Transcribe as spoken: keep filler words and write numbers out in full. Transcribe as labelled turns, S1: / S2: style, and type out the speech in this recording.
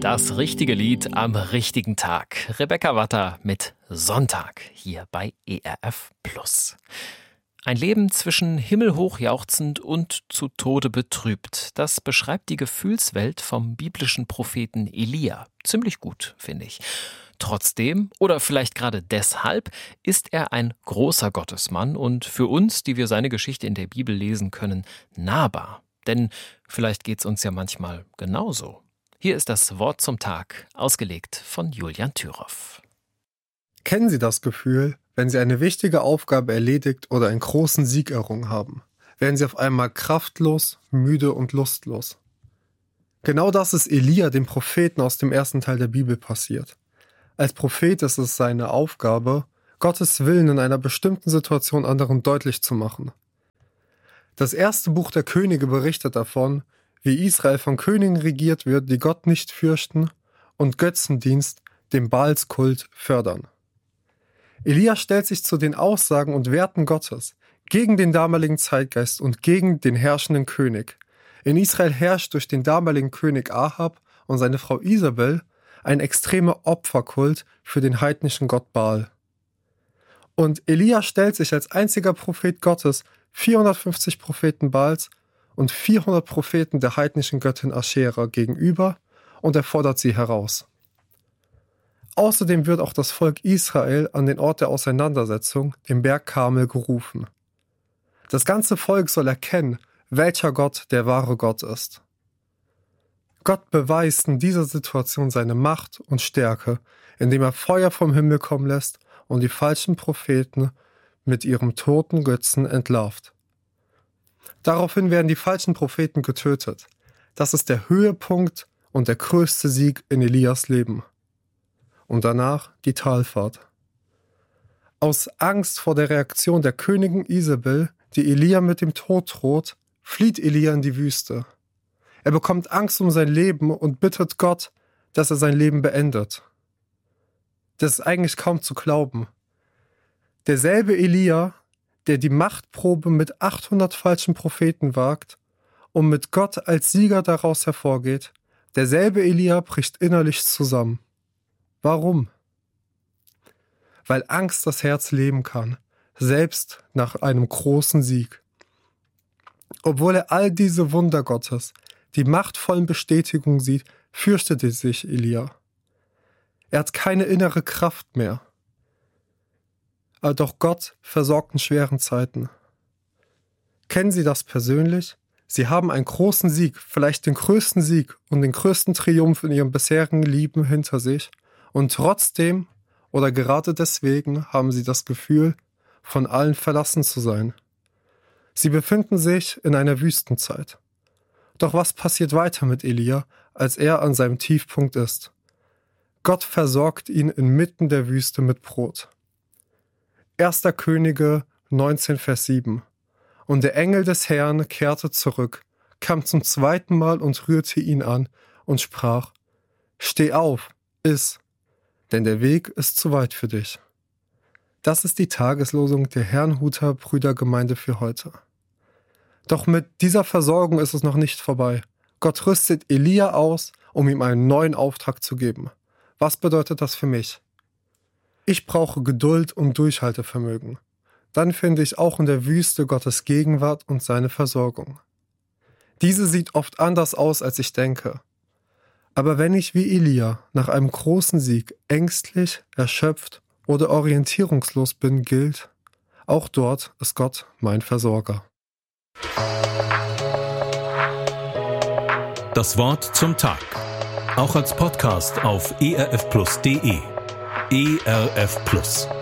S1: Das richtige Lied am richtigen Tag. Rebecca Watter mit Sonntag hier bei E R F Plus. Ein Leben zwischen himmelhoch jauchzend und zu Tode betrübt. Das beschreibt die Gefühlswelt vom biblischen Propheten Elia. Ziemlich gut, finde ich. Trotzdem, oder vielleicht gerade deshalb, ist er ein großer Gottesmann und für uns, die wir seine Geschichte in der Bibel lesen können, nahbar. Denn vielleicht geht's uns ja manchmal genauso. Hier ist das Wort zum Tag, ausgelegt von Julian Thüroff.
S2: Kennen Sie das Gefühl, wenn Sie eine wichtige Aufgabe erledigt oder einen großen Sieg errungen haben? Werden Sie auf einmal kraftlos, müde und lustlos? Genau das ist Elia, dem Propheten aus dem ersten Teil der Bibel, passiert. Als Prophet ist es seine Aufgabe, Gottes Willen in einer bestimmten Situation anderen deutlich zu machen. Das erste Buch der Könige berichtet davon, wie Israel von Königen regiert wird, die Gott nicht fürchten und Götzendienst, den Baalskult, fördern. Elia stellt sich zu den Aussagen und Werten Gottes gegen den damaligen Zeitgeist und gegen den herrschenden König. In Israel herrscht durch den damaligen König Ahab und seine Frau Isabel ein extremer Opferkult für den heidnischen Gott Baal. Und Elia stellt sich als einziger Prophet Gottes vierhundertfünfzig Propheten Baals und vierhundert Propheten der heidnischen Göttin Aschera gegenüber und er fordert sie heraus. Außerdem wird auch das Volk Israel an den Ort der Auseinandersetzung, den Berg Karmel, gerufen. Das ganze Volk soll erkennen, welcher Gott der wahre Gott ist. Gott beweist in dieser Situation seine Macht und Stärke, indem er Feuer vom Himmel kommen lässt und die falschen Propheten mit ihrem toten Götzen entlarvt. Daraufhin werden die falschen Propheten getötet. Das ist der Höhepunkt und der größte Sieg in Elias Leben. Und danach die Talfahrt. Aus Angst vor der Reaktion der Königin Isabel, die Elia mit dem Tod droht, flieht Elia in die Wüste. Er bekommt Angst um sein Leben und bittet Gott, dass er sein Leben beendet. Das ist eigentlich kaum zu glauben. Derselbe Elia, der die Machtprobe mit achthundert falschen Propheten wagt und mit Gott als Sieger daraus hervorgeht, derselbe Elia bricht innerlich zusammen. Warum? Weil Angst das Herz leben kann, selbst nach einem großen Sieg. Obwohl er all diese Wunder Gottes, die machtvollen Bestätigungen sieht, fürchtete sich Elia. Er hat keine innere Kraft mehr. Aber doch Gott versorgt in schweren Zeiten. Kennen Sie das persönlich? Sie haben einen großen Sieg, vielleicht den größten Sieg und den größten Triumph in Ihrem bisherigen Leben hinter sich und trotzdem oder gerade deswegen haben Sie das Gefühl, von allen verlassen zu sein. Sie befinden sich in einer Wüstenzeit. Doch was passiert weiter mit Elia, als er an seinem Tiefpunkt ist? Gott versorgt ihn inmitten der Wüste mit Brot. erster Könige neunzehn, Vers sieben. Und der Engel des Herrn kehrte zurück, kam zum zweiten Mal und rührte ihn an und sprach: Steh auf, iss, denn der Weg ist zu weit für dich. Das ist die Tageslosung der Herrnhuter Brüdergemeinde für heute. Doch mit dieser Versorgung ist es noch nicht vorbei. Gott rüstet Elia aus, um ihm einen neuen Auftrag zu geben. Was bedeutet das für mich? Ich brauche Geduld und Durchhaltevermögen. Dann finde ich auch in der Wüste Gottes Gegenwart und seine Versorgung. Diese sieht oft anders aus, als ich denke. Aber wenn ich wie Elia nach einem großen Sieg ängstlich, erschöpft oder orientierungslos bin, gilt, auch dort ist Gott mein Versorger.
S3: Das Wort zum Tag. Auch als Podcast auf e r f plus punkt d e. E R F Plus.